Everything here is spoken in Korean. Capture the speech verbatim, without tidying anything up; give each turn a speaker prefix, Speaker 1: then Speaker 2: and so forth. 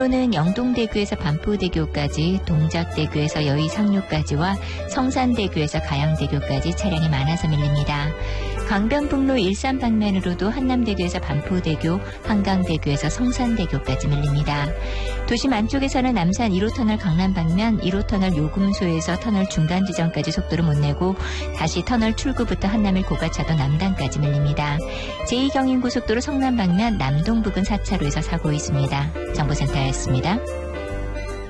Speaker 1: 는 영동대교에서 반포대교까지, 동작대교에서 여의상로까지와 성산대교에서 가양대교까지 차량이 많아서 밀립니다. 강변북로 일산 방면으로도 한남대교에서 반포대교, 한강대교에서 성산대교까지 밀립니다. 도심 안쪽에서는 남산 일 호 터널 강남 방면 일 호 터널 요금소에서 터널 중간 지점까지 속도를 못 내고 다시 터널 출구부터 한남일 고가차도 남단까지 밀립니다. 제이 경인고속도로 성남 방면 남동 부근 사 차로에서 사고 있습니다. 정보센터였습니다.